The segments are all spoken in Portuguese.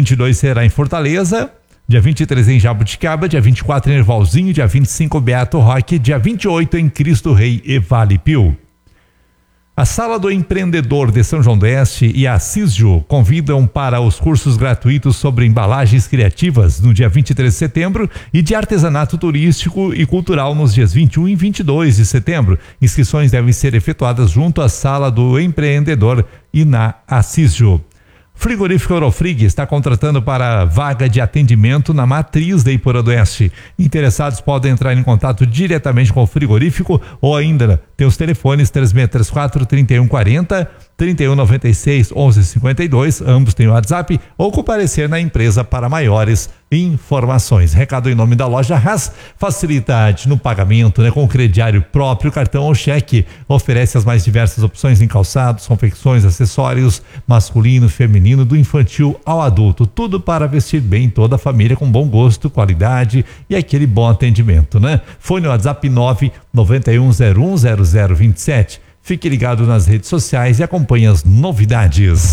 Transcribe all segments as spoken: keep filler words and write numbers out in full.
vinte e dois será em Fortaleza, dia vinte e três em Jabuticaba, dia vinte e quatro em Ervalzinho, dia vinte e cinco Beato Roque, dia vinte e oito em Cristo Rei e Vale Pio. A Sala do Empreendedor de São João d'Oeste e a Cisjo convidam para os cursos gratuitos sobre embalagens criativas no dia vinte e três de setembro e de artesanato turístico e cultural nos dias vinte e um e vinte e dois de setembro. Inscrições devem ser efetuadas junto à Sala do Empreendedor e na Cisjo. Frigorífico Eurofrig está contratando para vaga de atendimento na matriz da Iporã do Oeste. Interessados podem entrar em contato diretamente com o frigorífico ou ainda ter os telefones três seis três quatro, três um quatro zero, três um nove seis, onze cinquenta e dois, ambos têm o WhatsApp, ou comparecer na empresa para maiores informações. Recado em nome da loja Haas, facilidade no pagamento, né, com crediário próprio, cartão ou cheque. Oferece as mais diversas opções em calçados, confecções, acessórios, masculino, feminino, do infantil ao adulto. Tudo para vestir bem toda a família com bom gosto, qualidade e aquele bom atendimento, né? Fone no WhatsApp nove nove um zero um zero zero dois sete. Fique ligado nas redes sociais e acompanhe as novidades.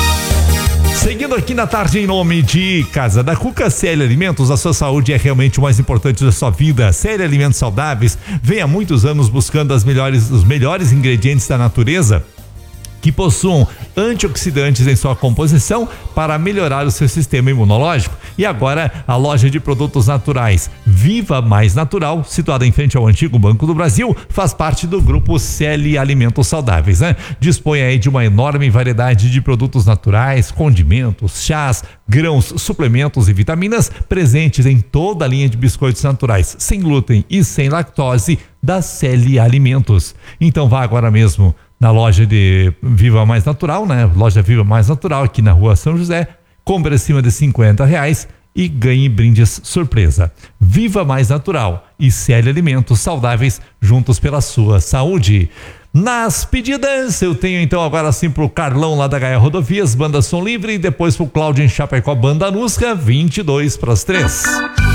Seguindo aqui na tarde em nome de Casa da Cuca, C L Alimentos, a sua saúde é realmente o mais importante da sua vida. C L Alimentos Saudáveis vem há muitos anos buscando as melhores, os melhores ingredientes da natureza que possuam antioxidantes em sua composição para melhorar o seu sistema imunológico. E agora a loja de produtos naturais Viva Mais Natural, situada em frente ao antigo Banco do Brasil, faz parte do grupo C L Alimentos Saudáveis, né? Dispõe aí de uma enorme variedade de produtos naturais, condimentos, chás, grãos, suplementos e vitaminas presentes em toda a linha de biscoitos naturais, sem glúten e sem lactose da C L Alimentos. Então vá agora mesmo na loja de Viva Mais Natural, né? Loja Viva Mais Natural, aqui na rua São José, compra acima de cinquenta reais e ganhe brindes surpresa. Viva Mais Natural e C L Alimentos Saudáveis, juntos pela sua saúde. Nas pedidas, eu tenho então agora sim pro Carlão lá da Gaia Rodovias, Banda Som Livre, e depois pro Cláudio em Chapecó, Banda Nusca, vinte e dois para as três.